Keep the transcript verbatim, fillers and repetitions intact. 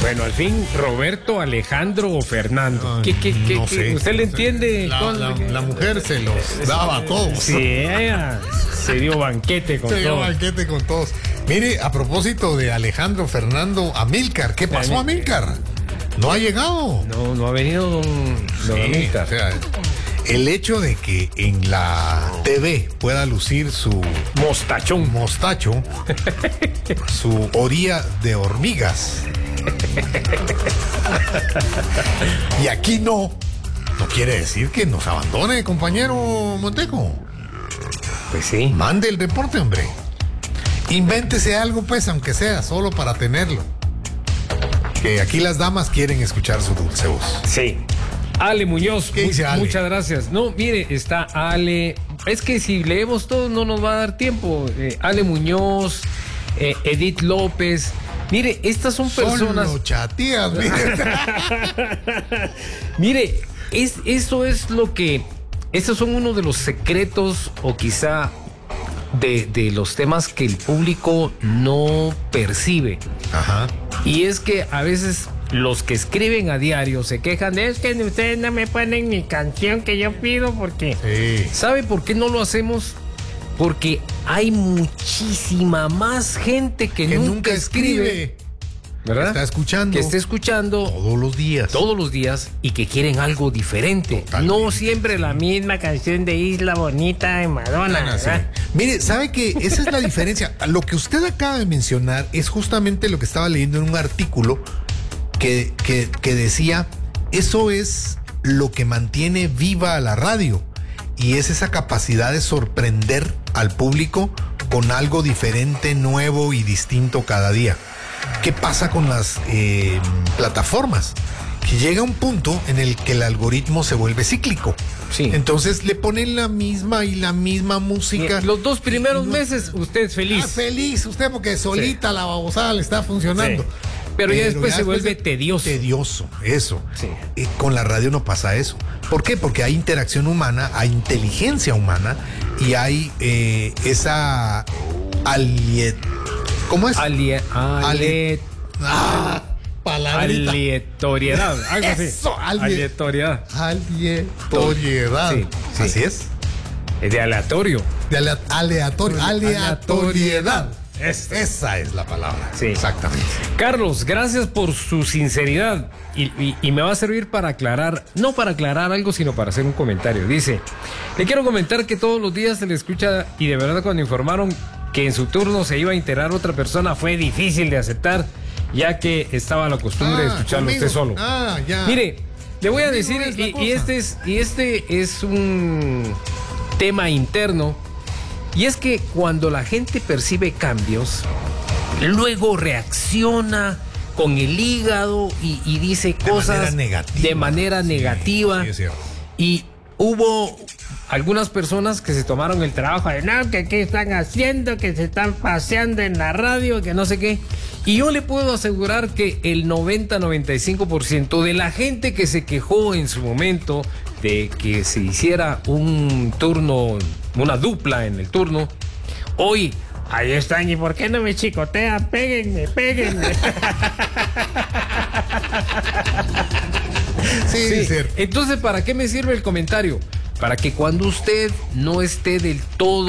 Bueno, al fin, Roberto, Alejandro o Fernando. No, ¿Qué, qué, qué, no qué? sé. ¿Usted le entiende? La, con- la, la mujer se los daba a todos. Sí, ella se dio banquete con Se dio todo. banquete con todos. Mire, a propósito de Alejandro, Fernando, Amílcar, ¿qué pasó, Amílcar? No ha llegado. No, no ha venido don, don Sí, Amílcar. o sea, el hecho de que en la T V pueda lucir su Mostachón. mostacho, su orilla de hormigas, y aquí no, no quiere decir que nos abandone, compañero Monteco. Pues sí. Mande el reporte, hombre. Invéntese algo, pues, aunque sea, solo para tenerlo. Que aquí las damas quieren escuchar su dulce voz. Sí. Ale Muñoz, ¿Qué dice mu- Ale? muchas gracias. No, mire, está Ale. Es que si leemos todo no nos va a dar tiempo. Eh, Ale Muñoz, eh, Edith López. Mire, estas son personas. Solo chateas, mire. Mire, es, eso es lo que. Estos son uno de los secretos, o quizá de, de los temas que el público no percibe. Ajá. Y es que a veces los que escriben a diario se quejan de es que ustedes no me ponen mi canción que yo pido porque... Sí. ¿Sabe por qué no lo hacemos? Porque hay muchísima más gente que, Que nunca, nunca escribe, escribe. ¿verdad? Está escuchando. Que está escuchando Todos los días. todos los días y que quieren algo diferente. Totalmente. No siempre la misma canción de Isla Bonita de Madonna, Ah, sí. ¿verdad? Mire, ¿sabe qué? Esa es la diferencia. Lo que usted acaba de mencionar es justamente lo que estaba leyendo en un artículo que, que, que decía, eso es lo que mantiene viva a la radio y es esa capacidad de sorprender al público con algo diferente, nuevo y distinto cada día. ¿Qué pasa con las eh, plataformas? Que llega un punto en el que el algoritmo se vuelve cíclico. Sí. Entonces le ponen la misma y la misma música. Los dos primeros Y no- meses usted es feliz. Ah, feliz usted porque solita la babosada le está funcionando. Sí. Pero ya después se vuelve de- tedioso. Tedioso, eso. Sí. Y con la radio no pasa eso. ¿Por qué? Porque hay interacción humana, hay inteligencia humana y hay eh, esa aliet... ¿Cómo es? Alie, ale- Ah, palabrita. aleatoriedad, algo así. Eso, alie- Aleatoriedad. Aleatoriedad. Sí, sí. Así es. Es de aleatorio. De alea- aleatorio, aleatoriedad. Es- Esa es la palabra. Sí. Exactamente. Carlos, gracias por su sinceridad y, y- y me va a servir para aclarar, no para aclarar algo, sino para hacer un comentario. Dice, le quiero comentar que todos los días se le escucha y de verdad cuando informaron que en su turno se iba a enterar otra persona fue difícil de aceptar, ya que estaba la costumbre de Ah, escucharlo conmigo. usted solo. Ah, ya. Mire, le voy a Conmigo decir, es la y, cosa. y este es, y este es un tema interno, y es que cuando la gente percibe cambios, luego reacciona con el hígado y, y dice cosas manera negativa. de manera Sí, negativa. sí, es cierto. Y hubo algunas personas que se tomaron el trabajo de no, que qué están haciendo, que se están paseando en la radio, que no sé qué. Y yo le puedo asegurar que el noventa a noventa y cinco por ciento de la gente que se quejó en su momento de que se hiciera un turno, una dupla en el turno, hoy ahí están, ¿y por qué no me chicotean? Péguenme, péguenme. Sí, Sí. es cierto. Entonces, ¿para qué me sirve el comentario? Para que cuando usted no esté del todo